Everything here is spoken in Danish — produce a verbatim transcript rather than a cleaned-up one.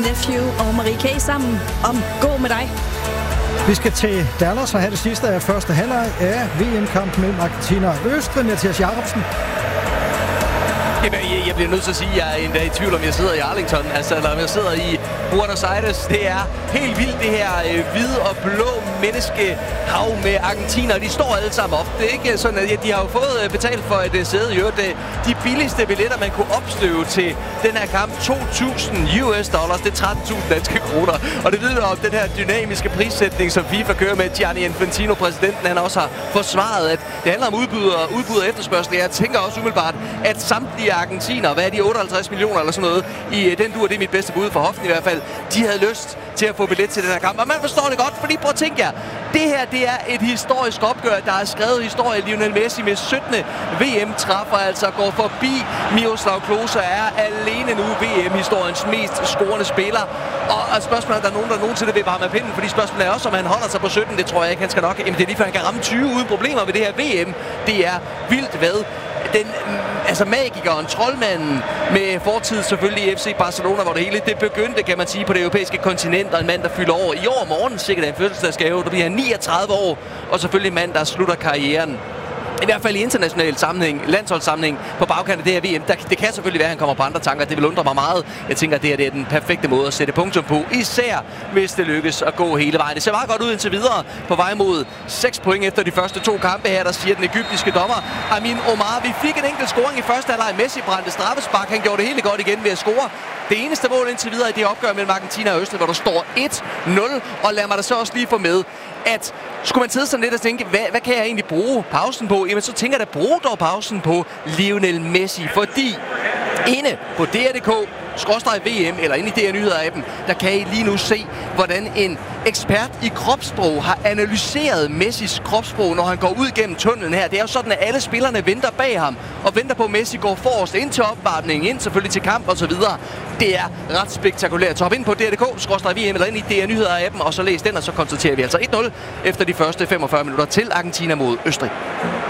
Nephew og Marie K. sammen om Gå med dig. Vi skal til Dallas og have det sidste af første halvleg af V M-kampen mellem Argentina og Østrig. Mathias Jacobsen. Jeg, jeg bliver nødt til at sige, at jeg er endda i tvivl, om jeg sidder i Arlington, altså, eller om jeg sidder i Buenos Aires. Det er helt vildt, det her øh, hvide og blå menneskehav med argentiner. De står alle sammen op. Det er ikke sådan, at de har jo fået øh, betalt for et øh, sæde i øvrigt. De billigste billetter, man kunne opstøve til den her kamp, to tusind U S dollars, det er tretten tusind danske kroner. Og det vidner om den her dynamiske prissætning, som FIFA kører med. Gianni Infantino, præsidenten, han også har forsvaret, at det handler om udbud og, udbud og efterspørgsel. Jeg tænker også umiddelbart, at samtlige argentiner, hvad er de, otteoghalvtreds millioner eller sådan noget, i den dur, det er mit bedste bud for hoften i hvert fald, de havde lyst til at få billet til den her kamp. Og man forstår det godt, fordi prøv at tænke jer, det her, det er et historisk opgør, der er skrevet historie. Lionel Messi med syttende V M-træffer, altså går forbi Miroslav Klose, er alene nu V M-historiens mest scorende spiller. Og, og spørgsmålet er, der er nogen, der nogensinde vil varme pinden, fordi spørgsmålet er også, om han holder sig på sytten. Det tror jeg ikke, han skal nok. Jamen, det er lige før, han kan ramme tyve uden problemer ved det her V M. Det er vildt hvad. Den, altså magikeren, troldmanden med fortid selvfølgelig i F C Barcelona, hvor det hele det begyndte, kan man sige, på det europæiske kontinent, og en mand, der fylder over i år morgen, sikkert en fødselsdagsgave, der bliver niogtredive år, og selvfølgelig en mand, der slutter karrieren. I hvert fald i international sammenhæng, landsholdssammenhæng på bagkant af det her V M. Der, det kan selvfølgelig være, at han kommer på andre tanker. Det vil undre mig meget. Jeg tænker, at det her det er den perfekte måde at sætte punktum på. Især hvis det lykkes at gå hele vejen. Det ser meget godt ud indtil videre på vej mod seks point efter de første to kampe her, der siger den egyptiske dommer Amin Omar. Vi fik en enkelt scoring i første halvleg. Messi brændte straffespark. Han gjorde det hele godt igen ved at score. Det eneste mål indtil videre i det opgør mellem Argentina og Østrig, hvor der står et nul. Og lad mig da så også lige få med, at skulle man sidde sådan lidt og tænke, hvad, hvad kan jeg egentlig bruge pausen på? Jamen så tænker jeg da, brug dog pausen på Lionel Messi, fordi inde på D R punktum d k skråstreg V M, eller inde i D R Nyheder-appen, der kan I lige nu se, hvordan en ekspert i kropssprog har analyseret Messis kropssprog, når han går ud gennem tunnelen her. Det er jo sådan, at alle spillerne venter bag ham, og venter på, at Messi går forrest ind til opvarmningen, ind selvfølgelig til kamp og så videre. Det er ret spektakulært. Så hop ind på D R punktum d k skråstreg V M, eller ind i D R Nyheder-appen, og så læs den, og så konstaterer vi altså et nul efter de første femogfyrre minutter til Argentina mod Østrig.